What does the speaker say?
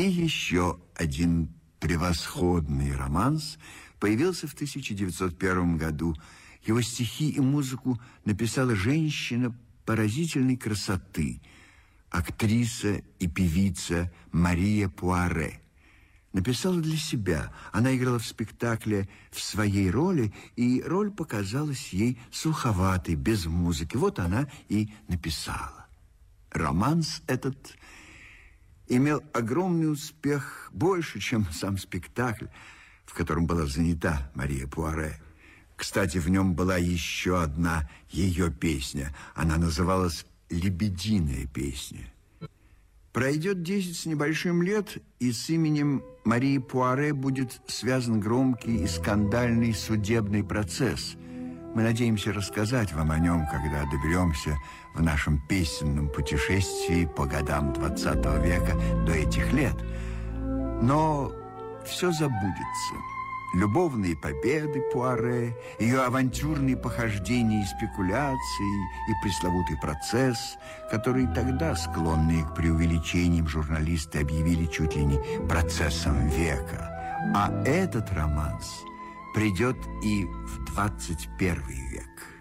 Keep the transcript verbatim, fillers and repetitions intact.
И еще один превосходный романс появился в тысяча девятьсот первом году. Его стихи и музыку написала женщина поразительной красоты, актриса и певица Мария Пуаре. Написала для себя. Она играла в спектакле в своей роли, и роль показалась ей суховатой, без музыки. Вот она и написала. Романс этот имел огромный успех, больше, чем сам спектакль, в котором была занята Мария Пуаре. Кстати, в нем была еще одна ее песня. Она называлась «Лебединая песня». Пройдет десять с небольшим лет, и с именем Марии Пуаре будет связан громкий и скандальный судебный процесс. Мы надеемся рассказать вам о нем, когда доберемся в нашем песенном путешествии по годам двадцатого века до этих лет. Но все забудется. Любовные победы Пуаре, ее авантюрные похождения и спекуляции, и пресловутый процесс, который тогда склонные к преувеличениям журналисты объявили чуть ли не процессом века. А этот романс придет и в двадцать первый век.